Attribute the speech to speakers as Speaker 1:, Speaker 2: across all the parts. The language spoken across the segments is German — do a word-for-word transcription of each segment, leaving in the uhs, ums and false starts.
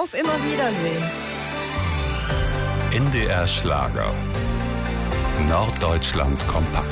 Speaker 1: Auf Immerwiedersehen.
Speaker 2: N D R Schlager. Norddeutschland kompakt.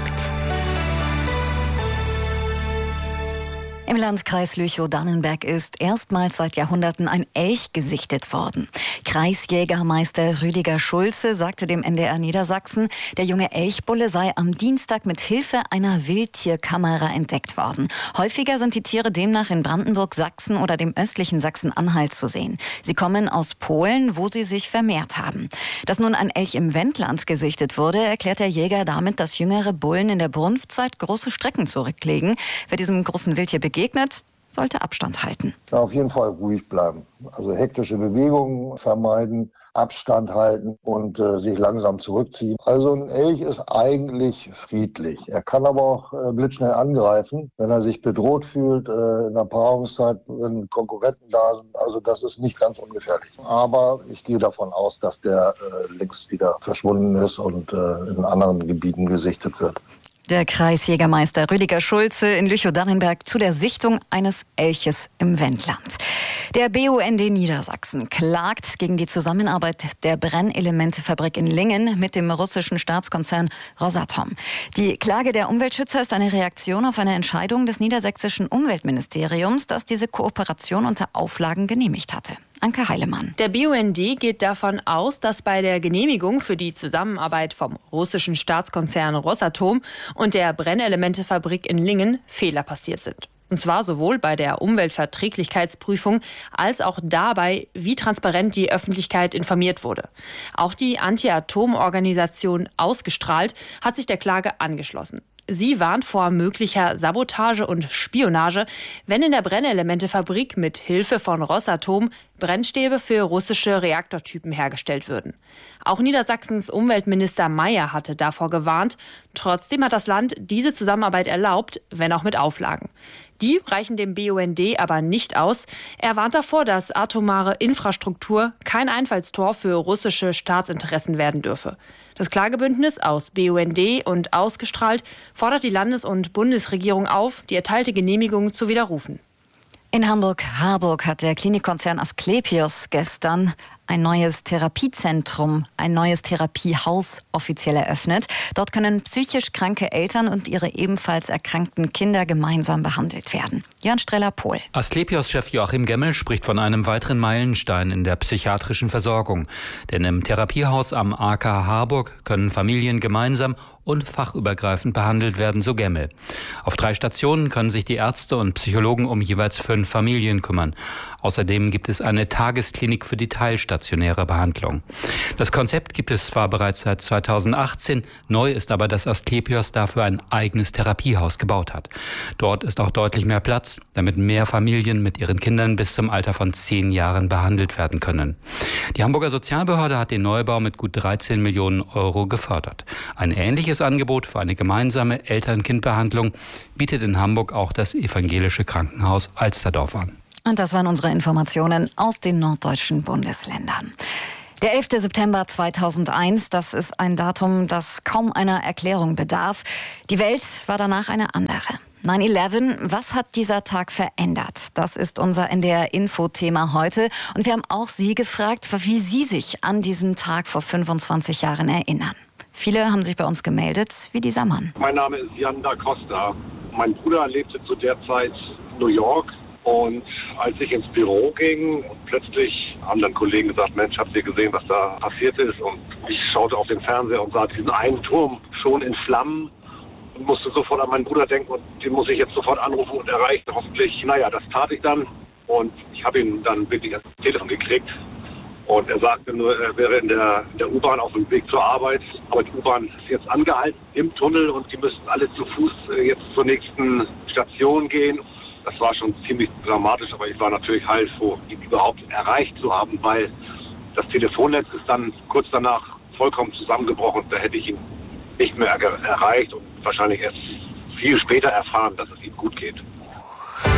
Speaker 3: Im Landkreis Lüchow-Dannenberg ist erstmals seit Jahrhunderten ein Elch gesichtet worden. Kreisjägermeister Rüdiger Schulze sagte dem N D R Niedersachsen, der junge Elchbulle sei am Dienstag mit Hilfe einer Wildtierkamera entdeckt worden. Häufiger sind die Tiere demnach in Brandenburg, Sachsen oder dem östlichen Sachsen-Anhalt zu sehen. Sie kommen aus Polen, wo sie sich vermehrt haben. Dass nun ein Elch im Wendland gesichtet wurde, erklärt der Jäger damit, dass jüngere Bullen in der Brunftzeit große Strecken zurücklegen. Wer diesem großen Wildtier begegnet, sollte Abstand halten.
Speaker 4: Ja, auf jeden Fall ruhig bleiben. Also hektische Bewegungen vermeiden, Abstand halten und äh, sich langsam zurückziehen. Also ein Elch ist eigentlich friedlich. Er kann aber auch äh, blitzschnell angreifen, wenn er sich bedroht fühlt, äh, in der Paarungszeit, wenn Konkurrenten da sind. Also das ist nicht ganz ungefährlich. Aber ich gehe davon aus, dass der äh, längst wieder verschwunden ist und äh, in anderen Gebieten gesichtet wird.
Speaker 3: Der Kreisjägermeister Rüdiger Schulze in Lüchow-Dannenberg zu der Sichtung eines Elches im Wendland. Der B U N D Niedersachsen klagt gegen die Zusammenarbeit der Brennelementefabrik in Lingen mit dem russischen Staatskonzern Rosatom. Die Klage der Umweltschützer ist eine Reaktion auf eine Entscheidung des niedersächsischen Umweltministeriums, das diese Kooperation unter Auflagen genehmigt hatte. Anke Heilemann.
Speaker 5: Der B U N D geht davon aus, dass bei der Genehmigung für die Zusammenarbeit vom russischen Staatskonzern Rosatom und der Brennelementefabrik in Lingen Fehler passiert sind. Und zwar sowohl bei der Umweltverträglichkeitsprüfung als auch dabei, wie transparent die Öffentlichkeit informiert wurde. Auch die Anti-Atom-Organisation Ausgestrahlt hat sich der Klage angeschlossen. Sie warnt vor möglicher Sabotage und Spionage, wenn in der Brennelementefabrik mit Hilfe von Rosatom Brennstäbe für russische Reaktortypen hergestellt würden. Auch Niedersachsens Umweltminister Mayer hatte davor gewarnt. Trotzdem hat das Land diese Zusammenarbeit erlaubt, wenn auch mit Auflagen. Die reichen dem B U N D aber nicht aus. Er warnt davor, dass atomare Infrastruktur kein Einfallstor für russische Staatsinteressen werden dürfe. Das Klagebündnis aus B U N D und Ausgestrahlt fordert die Landes- und Bundesregierung auf, die erteilte Genehmigung zu widerrufen.
Speaker 3: In Hamburg-Harburg hat der Klinikkonzern Asklepios gestern ein neues Therapiezentrum, ein neues Therapiehaus offiziell eröffnet. Dort können psychisch kranke Eltern und ihre ebenfalls erkrankten Kinder gemeinsam behandelt werden. Jörn Streller-Pohl.
Speaker 6: Asklepios-Chef Joachim Gemmel spricht von einem weiteren Meilenstein in der psychiatrischen Versorgung. Denn im Therapiehaus am A K Harburg können Familien gemeinsam und fachübergreifend behandelt werden, so Gemmel. Auf drei Stationen können sich die Ärzte und Psychologen um jeweils fünf Familien kümmern. Außerdem gibt es eine Tagesklinik für die teilstationäre Behandlung. Das Konzept gibt es zwar bereits seit zweitausendachtzehn, neu ist aber, dass Asklepios dafür ein eigenes Therapiehaus gebaut hat. Dort ist auch deutlich mehr Platz, damit mehr Familien mit ihren Kindern bis zum Alter von zehn Jahren behandelt werden können. Die Hamburger Sozialbehörde hat den Neubau mit gut dreizehn Millionen Euro gefördert. Ein ähnliches Angebot für eine gemeinsame Eltern-Kind-Behandlung bietet in Hamburg auch das evangelische Krankenhaus Alsterdorf an.
Speaker 3: Und das waren unsere Informationen aus den norddeutschen Bundesländern. Der elfter September zweitausendeins, das ist ein Datum, das kaum einer Erklärung bedarf. Die Welt war danach eine andere. neun elf, was hat dieser Tag verändert? Das ist unser N D R-Info-Thema heute. Und wir haben auch Sie gefragt, wie Sie sich an diesen Tag vor fünfundzwanzig Jahren erinnern. Viele haben sich bei uns gemeldet, wie dieser Mann.
Speaker 7: Mein Name ist Jan da Costa. Mein Bruder lebte zu der Zeit in New York. Und als ich ins Büro ging, und plötzlich haben dann Kollegen gesagt, Mensch, habt ihr gesehen, was da passiert ist? Und ich schaute auf den Fernseher und sah diesen einen Turm schon in Flammen und musste sofort an meinen Bruder denken und den muss ich jetzt sofort anrufen und erreichen. Hoffentlich, naja, das tat ich dann und ich habe ihn dann wirklich ans Telefon gekriegt. Und er sagte nur, er wäre in der, in der U-Bahn auf dem Weg zur Arbeit. Aber die U-Bahn ist jetzt angehalten im Tunnel und die müssen alle zu Fuß jetzt zur nächsten Station gehen. Das war schon ziemlich dramatisch, aber ich war natürlich heilfroh, ihn überhaupt erreicht zu haben, weil das Telefonnetz ist dann kurz danach vollkommen zusammengebrochen. Da hätte ich ihn nicht mehr erreicht und wahrscheinlich erst viel später erfahren, dass es ihm gut geht.